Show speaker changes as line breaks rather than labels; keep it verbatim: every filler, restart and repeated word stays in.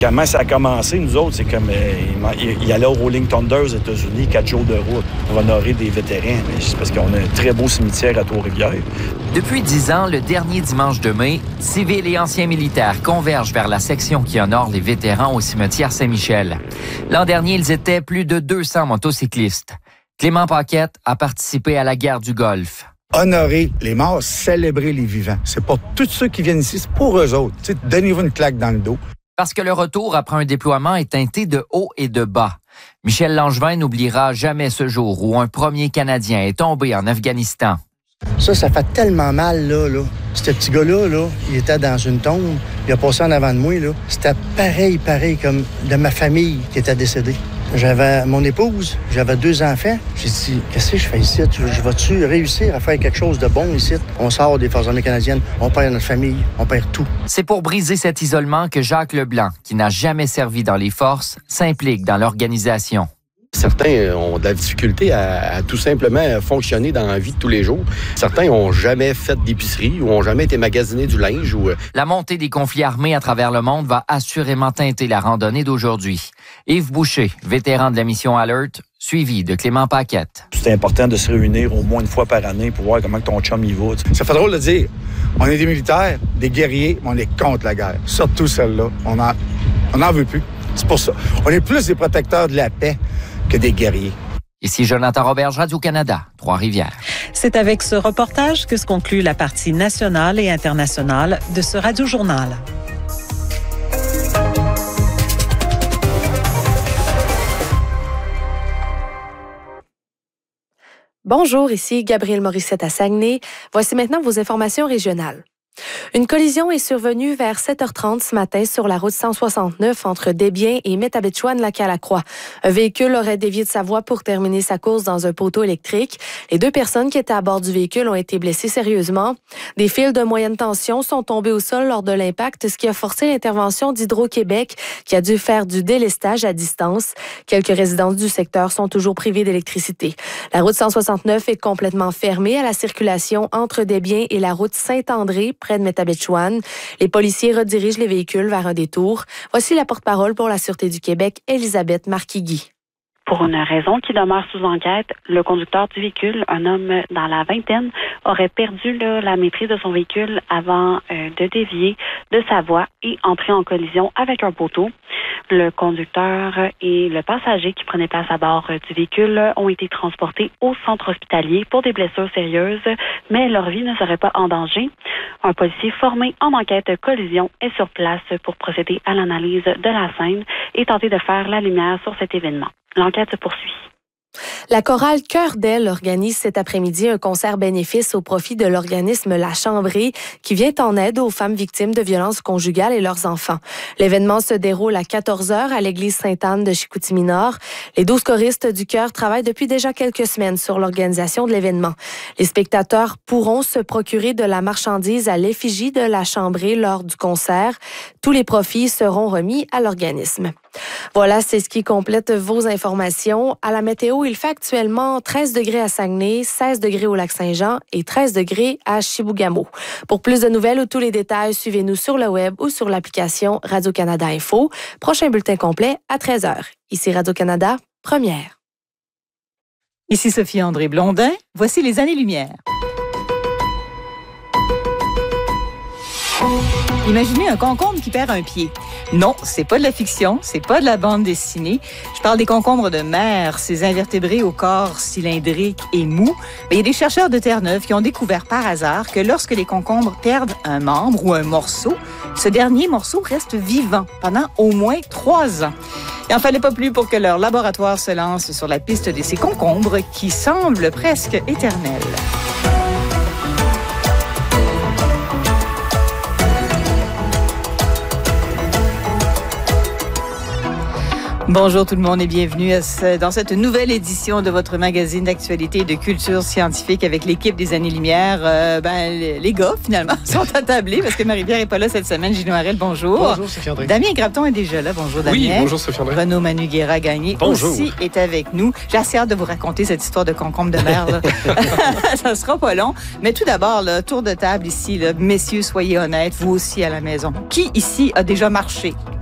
Comment ça a commencé, nous autres, c'est comme euh, il, il allait au Rolling Thunder aux États-Unis, quatre jours de route pour honorer des vétérans. Mais c'est parce qu'on a un très beau cimetière à Trois-Rivières.
Depuis dix ans, le dernier dimanche de mai, civils et anciens militaires convergent vers la section qui honore les vétérans au cimetière Saint-Michel. L'an dernier, ils étaient plus de deux cents motocyclistes. Clément Paquette a participé à la guerre du Golfe.
Honorer les morts, célébrer les vivants. C'est pour tous ceux qui viennent ici, c'est pour eux autres. T'sais, donnez-vous une claque dans le dos.
Parce que le retour après un déploiement est teinté de haut et de bas. Michel Langevin n'oubliera jamais ce jour où un premier Canadien est tombé en Afghanistan.
Ça, ça fait tellement mal, là, là. Ce petit gars-là, là, il était dans une tombe, il a passé en avant de moi, là. C'était pareil, pareil, comme de ma famille qui était décédée. J'avais mon épouse, j'avais deux enfants. J'ai dit, qu'est-ce que je fais ici? Je, je vais-tu réussir à faire quelque chose de bon ici? On sort des Forces armées canadiennes, on perd notre famille, on perd tout.
C'est pour briser cet isolement que Jacques Leblanc, qui n'a jamais servi dans les forces, s'implique dans l'organisation.
Certains ont de la difficulté à, à tout simplement fonctionner dans la vie de tous les jours. Certains n'ont jamais fait d'épicerie ou n'ont jamais été magasinés du linge. Ou...
La montée des conflits armés à travers le monde va assurément teinter la randonnée d'aujourd'hui. Yves Boucher, vétéran de la mission Alert, suivi de Clément Paquette.
C'est important de se réunir au moins une fois par année pour voir comment ton chum y va.
Ça fait drôle de dire, on est des militaires, des guerriers, mais on est contre la guerre. Surtout celle-là, on en, on en veut plus. C'est pour ça. On est plus des protecteurs de la paix que des guerriers.
Ici Jonathan Roberge, Radio-Canada, Trois-Rivières.
C'est avec ce reportage que se conclut la partie nationale et internationale de ce Radio-Journal.
Bonjour, ici Gabrielle Morissette à Saguenay. Voici maintenant vos informations régionales. Une collision est survenue vers sept heures trente ce matin sur la route cent soixante-neuf entre Desbiens et Métabetchouan-Lac-à-la-Croix. Un véhicule aurait dévié de sa voie pour terminer sa course dans un poteau électrique. Les deux personnes qui étaient à bord du véhicule ont été blessées sérieusement. Des fils de moyenne tension sont tombés au sol lors de l'impact, ce qui a forcé l'intervention d'Hydro-Québec qui a dû faire du délestage à distance. Quelques résidences du secteur sont toujours privées d'électricité. La route cent soixante-neuf est complètement fermée à la circulation entre Desbiens et la route Saint-André, près de Métabetchouan. Les policiers redirigent les véhicules vers un détour. Voici la porte-parole pour la Sûreté du Québec, Elisabeth Marquigui.
Pour une raison qui demeure sous enquête, le conducteur du véhicule, un homme dans la vingtaine, aurait perdu là, la maîtrise de son véhicule avant euh, de dévier de sa voie et entrer en collision avec un poteau. Le conducteur et le passager qui prenait place à bord du véhicule ont été transportés au centre hospitalier pour des blessures sérieuses, mais leur vie ne serait pas en danger. Un policier formé en enquête collision est sur place pour procéder à l'analyse de la scène et tenter de faire la lumière sur cet événement. L'enquête se poursuit.
La chorale Cœur d'Elle organise cet après-midi un concert bénéfice au profit de l'organisme La Chambrée qui vient en aide aux femmes victimes de violences conjugales et leurs enfants. L'événement se déroule à quatorze heures à l'église Sainte-Anne de Chicoutimi-Nord. Les douze choristes du chœur travaillent depuis déjà quelques semaines sur l'organisation de l'événement. Les spectateurs pourront se procurer de la marchandise à l'effigie de La Chambrée lors du concert. Tous les profits seront remis à l'organisme. Voilà, c'est ce qui complète vos informations. À la météo, il fait actuellement treize degrés à Saguenay, seize degrés au Lac-Saint-Jean et treize degrés à Chibougamau. Pour plus de nouvelles ou tous les détails, suivez-nous sur le web ou sur l'application Radio-Canada Info. Prochain bulletin complet à treize heures. Ici Radio-Canada, première.
Ici Sophie-André Blondin. Voici les années-lumière. Imaginez un concombre qui perd un pied. Non, c'est pas de la fiction, c'est pas de la bande dessinée. Je parle des concombres de mer, ces invertébrés au corps cylindrique et mou. Mais il y a des chercheurs de Terre-Neuve qui ont découvert par hasard que lorsque les concombres perdent un membre ou un morceau, ce dernier morceau reste vivant pendant au moins trois ans. Il n'en fallait pas plus pour que leur laboratoire se lance sur la piste de ces concombres qui semblent presque éternels. Bonjour tout le monde et bienvenue à ce, dans cette nouvelle édition de votre magazine d'actualité et de culture scientifique avec l'équipe des Années-Lumière. Euh, ben, les, les gars, finalement, sont attablés parce que Marie-Pierre n'est pas là cette semaine. Gino Harel, bonjour.
Bonjour, Sophie-André.
Damien Grabton est déjà là. Bonjour, Damien.
Oui, bonjour, Sophie-André.
Renaud Manu-Guéra-Gagné aussi est avec nous. J'ai assez hâte de vous raconter cette histoire de concombre de mer. Ça sera pas long. Mais tout d'abord, là, tour de table ici. Là. Messieurs, soyez honnêtes, vous aussi à la maison. Qui ici a déjà marché?